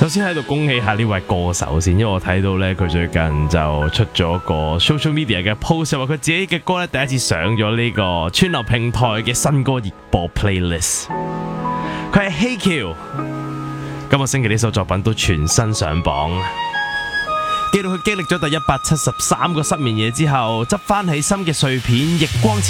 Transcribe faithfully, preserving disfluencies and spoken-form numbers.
首先喺度恭喜下呢位歌手先，因為我睇到呢，佢最近就出咗個 social media 嘅 post，話佢自己嘅歌呢，第一次上咗呢個串流平台嘅新歌熱播 playlist。佢係希喬，今個星期呢首作品都全新上榜。記到佢經歷咗第一百七十三個失眠夜之後，執翻起心嘅碎片，逆光前